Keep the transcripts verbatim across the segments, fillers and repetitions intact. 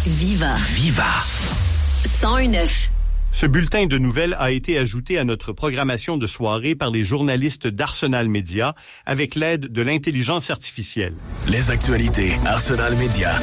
Viva. Viva. cent un neuf. Ce bulletin de nouvelles a été ajouté à notre programmation de soirée par les journalistes d'Arsenal Média avec l'aide de l'intelligence artificielle. Les actualités Arsenal Média.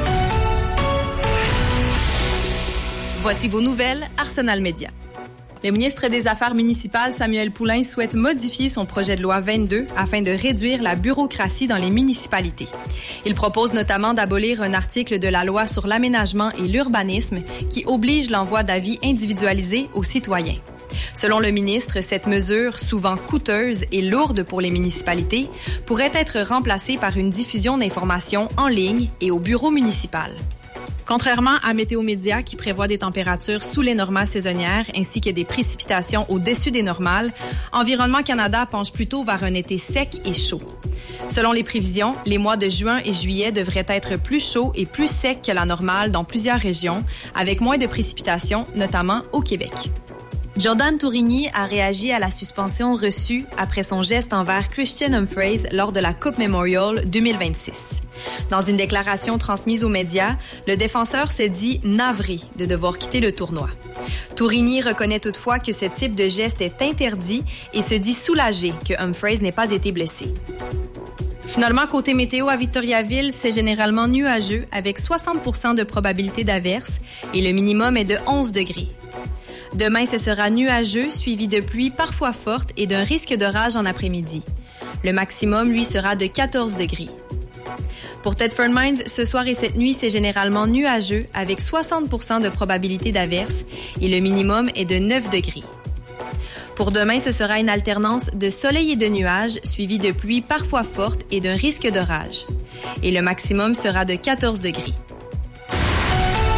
Voici vos nouvelles Arsenal Média. Le ministre des Affaires municipales, Samuel Poulin, souhaite modifier son projet de loi vingt-deux afin de réduire la bureaucratie dans les municipalités. Il propose notamment d'abolir un article de la loi sur l'aménagement et l'urbanisme qui oblige l'envoi d'avis individualisés aux citoyens. Selon le ministre, cette mesure, souvent coûteuse et lourde pour les municipalités, pourrait être remplacée par une diffusion d'informations en ligne et au bureau municipal. Contrairement à Météo Média qui prévoit des températures sous les normales saisonnières ainsi que des précipitations au-dessus des normales, Environnement Canada penche plutôt vers un été sec et chaud. Selon les prévisions, les mois de juin et juillet devraient être plus chauds et plus secs que la normale dans plusieurs régions, avec moins de précipitations, notamment au Québec. Jordan Tourigny a réagi à la suspension reçue après son geste envers Christian Humphreys lors de la Coupe Memorial deux mille vingt-six. Dans une déclaration transmise aux médias, le défenseur s'est dit navré de devoir quitter le tournoi. Tourigny reconnaît toutefois que ce type de geste est interdit et se dit soulagé que Humphreys n'ait pas été blessé. Finalement, côté météo à Victoriaville, c'est généralement nuageux avec soixante pour cent de probabilité d'averse et le minimum est de onze degrés. Demain, ce sera nuageux, suivi de pluie parfois forte et d'un risque d'orage en après-midi. Le maximum, lui, sera de quatorze degrés. Pour Thetford Mines, ce soir et cette nuit, c'est généralement nuageux avec soixante pour cent de probabilité d'averse et le minimum est de neuf degrés. Pour demain, ce sera une alternance de soleil et de nuages, suivi de pluie parfois forte et d'un risque d'orage. Et le maximum sera de quatorze degrés.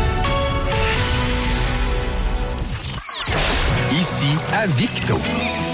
Ici à Victo.